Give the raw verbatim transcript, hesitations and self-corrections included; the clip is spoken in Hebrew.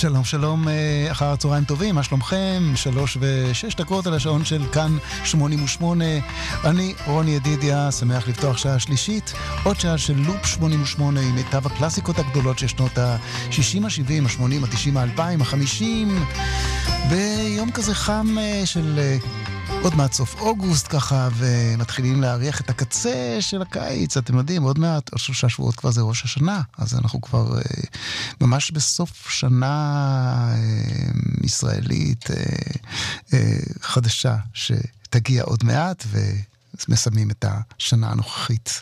שלום, שלום, אחר הצהריים טובים, מה שלומכם? שלוש ושש דקות על השעון של כאן שמונים ושמונה. אני רוני ידידיה, שמח לפתוח שעה שלישית, עוד שעה של לופ שמונים ושמונה עם מיטב הקלאסיקות הגדולות של שנות ה-שישים, ה-שבעים, ה-שמונים, ה-תשעים, ה-אלפיים, ה-חמישים, ביום כזה חם של עוד מעט סוף אוגוסט ככה, ומתחילים להריח את הקצה של הקיץ, אתם יודעים, עוד מעט, עוד שלושה שבועות כבר זה ראש השנה, אז אנחנו כבר ממש בסוף שנה ישראלית חדשה, שתגיע עוד מעט, ומסיימים את השנה הנוכחית.